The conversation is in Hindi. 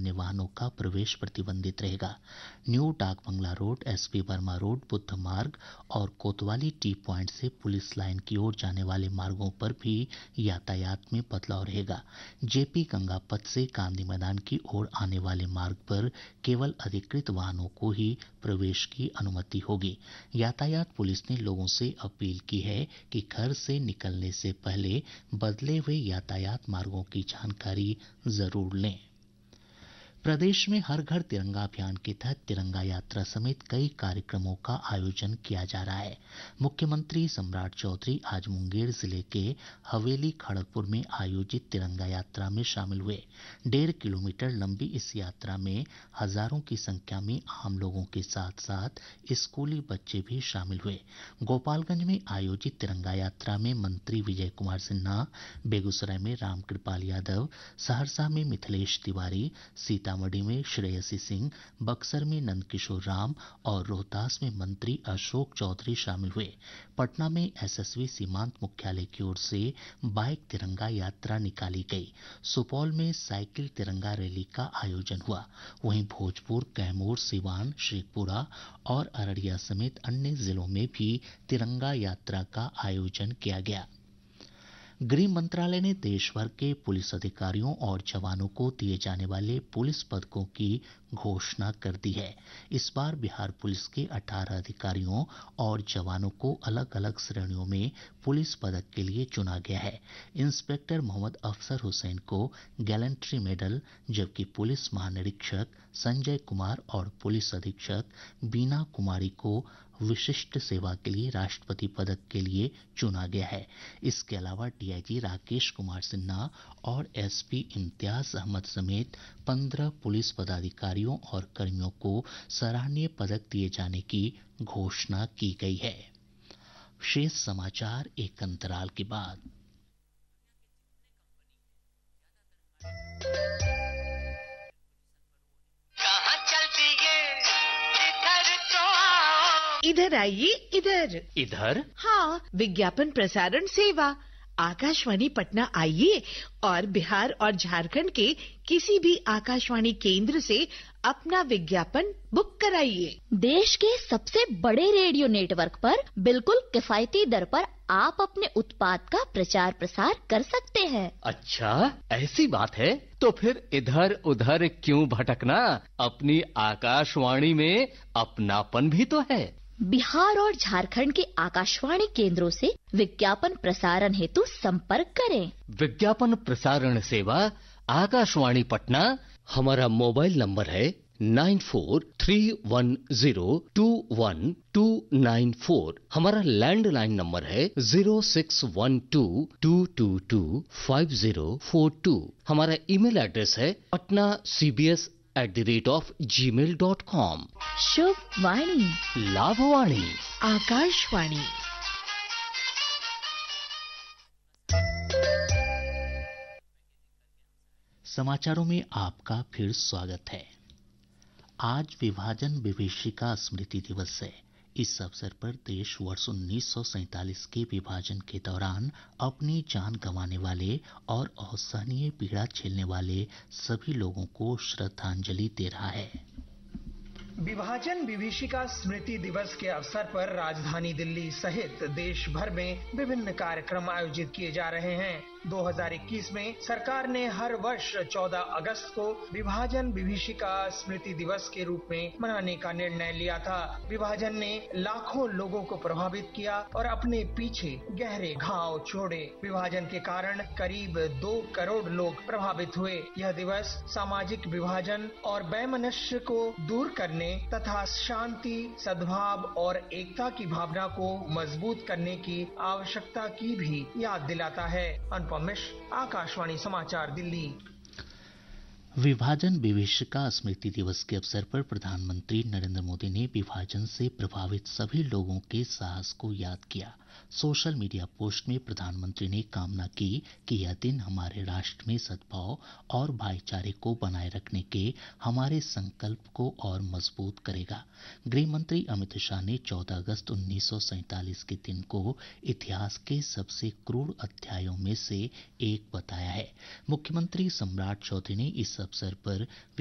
अन्य वाहनों का प्रवेश प्रतिबंधित रहेगा। न्यू डाक बंगला road, SP Verma road, Buddha मार्ग और कोतवाली टी पॉइंट से पुलिस लाइन की ओर जाने वाले मार्गों पर भी यातायात में बदलाव रहेगा। जेपी गंगा पथ से गांधी मैदान की ओर आने वाले मार्ग पर केवल अधिकृत वाहनों को ही प्रवेश की अनुमति होगी। यातायात पुलिस ने लोगों से अपील की है कि घर से निकलने से पहले बदले हुए यातायात मार्गों की जानकारी जरूर लें। प्रदेश में हर घर तिरंगा अभियान के तहत तिरंगा यात्रा समेत कई कार्यक्रमों का आयोजन किया जा रहा है। मुख्यमंत्री सम्राट चौधरी आज मुंगेर जिले के हवेली खड़गपुर में आयोजित तिरंगा यात्रा में शामिल हुए। 1.5 किलोमीटर लंबी इस यात्रा में हजारों की संख्या में आम लोगों के साथ साथ स्कूली बच्चे भी शामिल हुए। गोपालगंज में आयोजित तिरंगा यात्रा में मंत्री विजय कुमार सिन्हा, बेगूसराय में रामकृपाल यादव, सहरसा में मिथिलेश तिवारी, सीतामढ़ी में श्रेयसी सिंह, बक्सर में नंदकिशोर राम और रोहतास में मंत्री अशोक चौधरी शामिल हुए। पटना में एसएसबी सीमांत मुख्यालय की ओर से बाइक तिरंगा यात्रा निकाली गई। सुपौल में साइकिल तिरंगा रैली का आयोजन हुआ। वहीं भोजपुर, कैमूर, सिवान, शेखपुरा और अररिया समेत अन्य जिलों में भी तिरंगा यात्रा का आयोजन किया गया। गृह मंत्रालय ने देश भर के पुलिस अधिकारियों और जवानों को दिए जाने वाले पुलिस पदकों की घोषणा कर दी है। इस बार बिहार पुलिस के 18 अधिकारियों और जवानों को अलग अलग श्रेणियों में पुलिस पदक के लिए चुना गया है। इंस्पेक्टर मोहम्मद अफसर हुसैन को गैलेंट्री मेडल, जबकि पुलिस महानिरीक्षक संजय कुमार और पुलिस अधीक्षक बीना कुमारी को विशिष्ट सेवा के लिए राष्ट्रपति पदक के लिए चुना गया है। इसके अलावा डीआईजी राकेश कुमार सिन्हा और एसपी इम्तियाज अहमद समेत 15 पुलिस पदाधिकारियों और कर्मियों को सराहनीय पदक दिए जाने की घोषणा की गई है। शेष समाचार एक अंतराल के बाद। इधर आइए, इधर। इधर? हाँ, विज्ञापन प्रसारण सेवा आकाशवाणी पटना आइए और बिहार और झारखंड के किसी भी आकाशवाणी केंद्र से अपना विज्ञापन बुक कराइए। देश के सबसे बड़े रेडियो नेटवर्क पर बिल्कुल किफायती दर पर आप अपने उत्पाद का प्रचार प्रसार कर सकते हैं। अच्छा, ऐसी बात है तो फिर इधर उधर क्यों भटकना, अपनी आकाशवाणी में अपनापन भी तो है। बिहार और झारखंड के आकाशवाणी केंद्रों से विज्ञापन प्रसारण हेतु संपर्क करें। विज्ञापन प्रसारण सेवा आकाशवाणी पटना। हमारा मोबाइल नंबर है 9431021294। हमारा लैंडलाइन नंबर है 0612225042। हमारा ईमेल एड्रेस है patnacbs@gmail.com। शुभ वाणी, लाभवाणी, आकाशवाणी। समाचारों में आपका फिर स्वागत है। आज विभाजन विभीषिका स्मृति दिवस है। इस अवसर पर देश वर्ष 1947 के विभाजन के दौरान अपनी जान गंवाने वाले और असहनीय पीड़ा झेलने वाले सभी लोगों को श्रद्धांजलि दे रहा है। विभाजन विभीषिका स्मृति दिवस के अवसर पर राजधानी दिल्ली सहित देश भर में विभिन्न कार्यक्रम आयोजित किए जा रहे हैं। 2021 में सरकार ने हर वर्ष 14 अगस्त को विभाजन विभीषिका स्मृति दिवस के रूप में मनाने का निर्णय लिया था। विभाजन ने लाखों लोगों को प्रभावित किया और अपने पीछे गहरे घाव छोड़े। विभाजन के कारण करीब 2 करोड़ लोग प्रभावित हुए। यह दिवस सामाजिक विभाजन और वैमनस्य को दूर करने तथा शांति, सद्भाव और एकता की भावना को मजबूत करने की आवश्यकता की भी याद दिलाता है। अनुपम मिश्र, आकाशवाणी समाचार, दिल्ली। विभाजन विभीषिका स्मृति दिवस के अवसर पर प्रधानमंत्री नरेंद्र मोदी ने विभाजन से प्रभावित सभी लोगों के साहस को याद किया। सोशल मीडिया पोस्ट में प्रधानमंत्री ने कामना की कि यह दिन हमारे राष्ट्र में सद्भाव और भाईचारे को बनाए रखने के हमारे संकल्प को और मजबूत करेगा। गृह मंत्री अमित शाह ने 14 अगस्त 1947 के दिन को इतिहास के सबसे क्रूर अध्यायों में से एक बताया है। मुख्यमंत्री सम्राट चौधरी ने इस अवसर पर